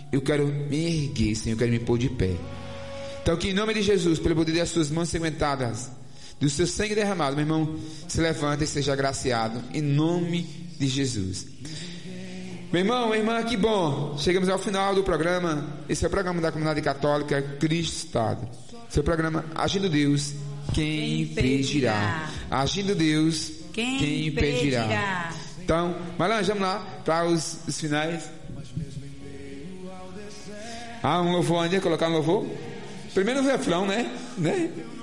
eu quero me erguer, Senhor, eu quero me pôr de pé. Então que em nome de Jesus, pelo poder das suas mãos ensanguentadas, do seu sangue derramado, meu irmão, se levanta e seja agraciado, em nome de Jesus. Meu irmão, minha irmã, que bom, chegamos ao final do programa. Esse é o programa da Comunidade Católica Cristo Estado. Esse é o programa Agindo Deus, quem impedirá? Agindo Deus, quem impedirá? Então, Malange, vamos lá para os finais. Um louvor ainda, colocar um louvor. Primeiro o refrão, né?